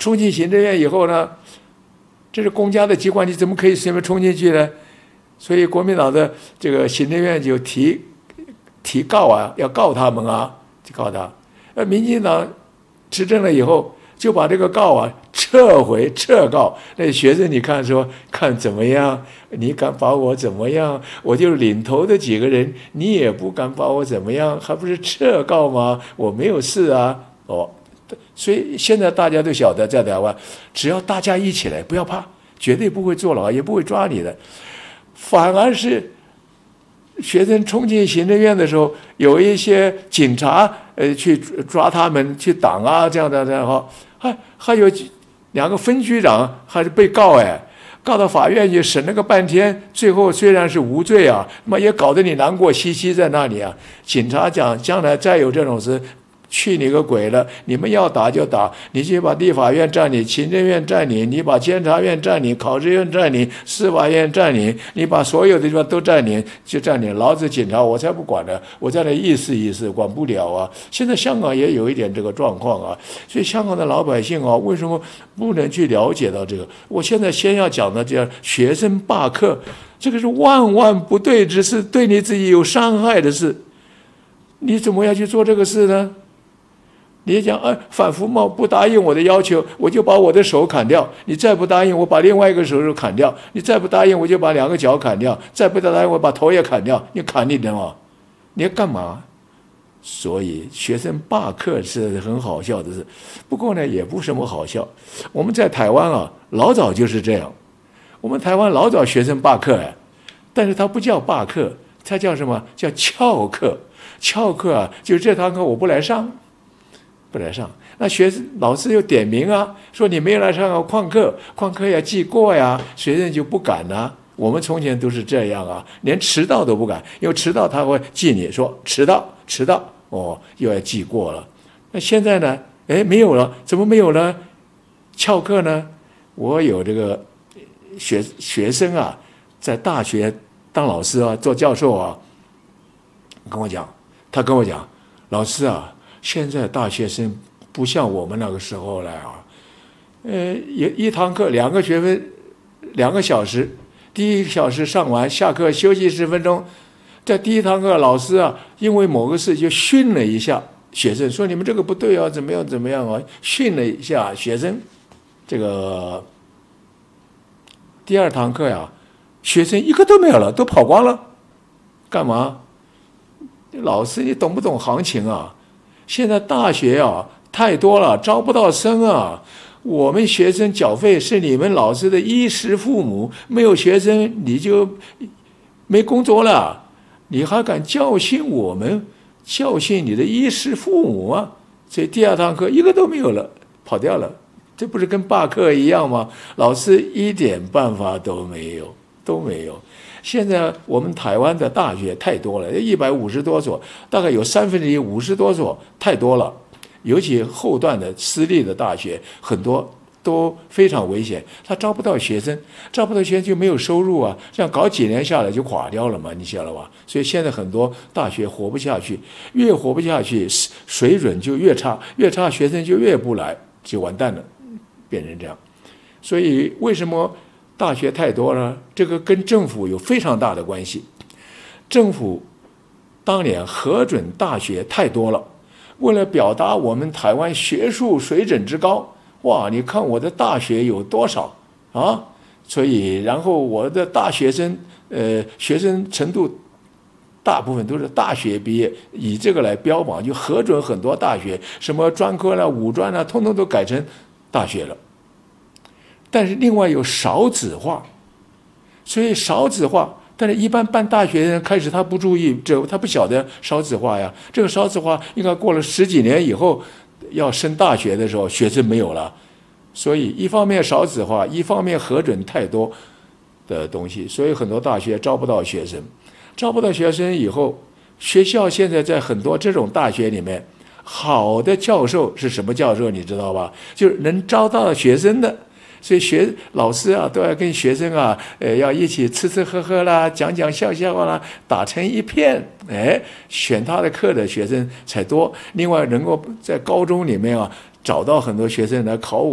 冲进行政院以后呢，这是公家的机关，你怎么可以随便冲进去呢？所以国民党的这个行政院就提告啊，要告他们啊，就告他。民进党执政了以后，就把这个告啊撤告。那学生你看说看怎么样？你敢把我怎么样？我就领头的几个人，你也不敢把我怎么样，还不是撤告吗？我没有事啊，所以现在大家都晓得，在台湾，只要大家一起来，不要怕，绝对不会坐牢，也不会抓你的。反而是学生冲进行政院的时候，有一些警察去抓他们，去挡啊，这样哈，还有2个分局长还是被告告到法院去审了个半天，最后虽然是无罪啊，那么也搞得你难过兮兮在那里啊。警察讲，将来再有这种事，去你个鬼了！你们要打就打，你去把立法院占领，行政院占领，你把监察院占领，考试院占领，司法院占领，你把所有的地方都占领，就占领。老子警察我才不管呢，我在那意思意思，管不了啊。现在香港也有一点这个状况啊，所以香港的老百姓啊，为什么不能去了解到这个？我现在先要讲的这学生罢课，这个是万万不对之事，对你自己有伤害的事，你怎么样去做这个事呢？你讲反服贸不答应我的要求，我就把我的手砍掉；你再不答应，我把另外一个手砍掉；你再不答应，我就把2个脚砍掉；再不答应，我把头也砍掉。你砍你的嘛？你要干嘛？所以学生罢课是很好笑的事，不过呢，也不什么好笑。我们在台湾啊，老早就是这样。我们台湾老早学生罢课但是它不叫罢课，它叫什么？叫翘课。翘课啊，就是这堂课我不来上。不来上，那老师又点名啊，说你没有来上旷课要记过呀，学生就不敢啊。我们从前都是这样啊，连迟到都不敢，因为迟到他会记你说迟到又要记过了。那现在呢？没有了，怎么没有了？翘课呢？我有这个学生啊，在大学当老师啊，做教授啊，他跟我讲，老师啊。现在大学生不像我们那个时候了啊，一堂课2个学分，2个小时，第1个小时上完，下课休息10分钟。在第1堂课，老师啊，因为某个事就训了一下学生，说你们这个不对啊，怎么样啊，训了一下学生。这个第2堂课呀，学生一个都没有了，都跑光了，干嘛？老师，你懂不懂行情啊？现在大学啊太多了，招不到生啊。我们学生缴费是你们老师的衣食父母，没有学生你就没工作了，你还敢教训我们，教训你的衣食父母啊？所以第2堂课一个都没有了，跑掉了，这不是跟罢课一样吗？老师一点办法都没有。现在我们台湾的大学太多了，150多所，大概有1/3 50多所，太多了。尤其后段的私立的大学，很多都非常危险，他招不到学生就没有收入啊，这样搞几年下来就垮掉了嘛，你晓得吧？所以现在很多大学活不下去，越活不下去，水准就越差，学生就越不来，就完蛋了，变成这样。所以为什么大学太多了？这个跟政府有非常大的关系。政府当年核准大学太多了，为了表达我们台湾学术水准之高，哇，你看我的大学有多少啊？所以然后我的大学生学生程度大部分都是大学毕业，以这个来标榜，就核准很多大学，什么专科啦、五专啦，通通都改成大学了。但是另外有少子化，所以少子化，但是一般办大学的人开始他不注意，他不晓得少子化呀。这个少子化应该过了10几年以后，要升大学的时候，学生没有了。所以一方面少子化，一方面核准太多的东西，所以很多大学招不到学生。招不到学生以后，学校现在在很多这种大学里面，好的教授是什么教授你知道吧？就是能招到学生的。所以老师啊都要跟学生啊，要一起吃吃喝喝啦，讲笑话啦，打成一片，选他的课的学生才多。另外能够在高中里面啊找到很多学生来考我。